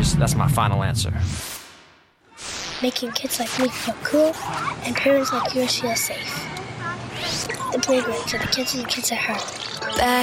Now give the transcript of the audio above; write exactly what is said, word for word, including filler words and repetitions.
teachers. That's my final answer. Making kids like me feel cool and parents like yours feel safe. The playground for the kids and the kids at heart.